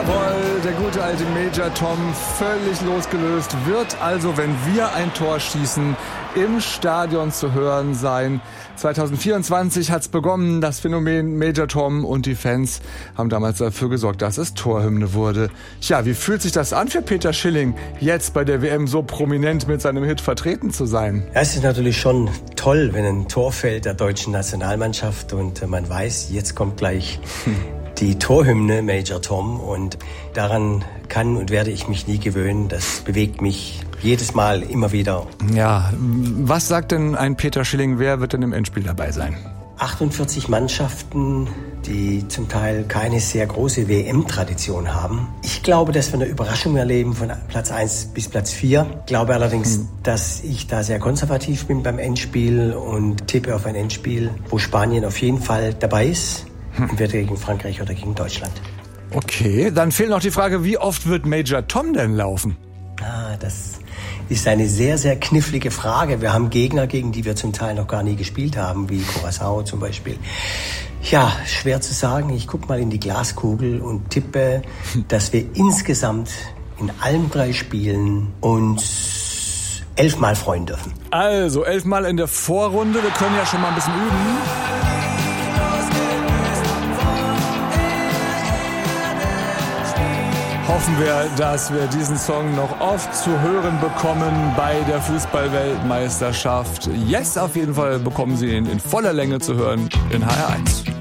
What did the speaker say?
Jawohl, der gute alte Major Tom, völlig losgelöst, wird also, wenn wir ein Tor schießen, im Stadion zu hören sein. 2024 hat's begonnen, das Phänomen Major Tom, und die Fans haben damals dafür gesorgt, dass es Torhymne wurde. Tja, wie fühlt sich das an für Peter Schilling, jetzt bei der WM so prominent mit seinem Hit vertreten zu sein? Ja, es ist natürlich schon toll, wenn ein Tor fällt der deutschen Nationalmannschaft und man weiß, jetzt kommt gleich die Torhymne Major Tom, und daran kann und werde ich mich nie gewöhnen. Das bewegt mich jedes Mal immer wieder. Ja, was sagt denn ein Peter Schilling, wer wird denn im Endspiel dabei sein? 48 Mannschaften, die zum Teil keine sehr große WM-Tradition haben. Ich glaube, dass wir eine Überraschung erleben von Platz 1 bis Platz 4. Ich glaube allerdings, dass ich da sehr konservativ bin beim Endspiel und tippe auf ein Endspiel, wo Spanien auf jeden Fall dabei ist. Entweder gegen Frankreich oder gegen Deutschland. Okay, dann fehlt noch die Frage, wie oft wird Major Tom denn laufen? Das ist eine sehr, sehr knifflige Frage. Wir haben Gegner, gegen die wir zum Teil noch gar nie gespielt haben, wie Curaçao zum Beispiel. Ja, schwer zu sagen. Ich gucke mal in die Glaskugel und tippe, dass wir insgesamt in allen 3 Spielen uns 11 Mal freuen dürfen. Also 11 Mal in der Vorrunde. Wir können ja schon mal ein bisschen üben. Hoffen wir, dass wir diesen Song noch oft zu hören bekommen bei der Fußball-Weltmeisterschaft. Jetzt auf jeden Fall bekommen Sie ihn in voller Länge zu hören in HR1.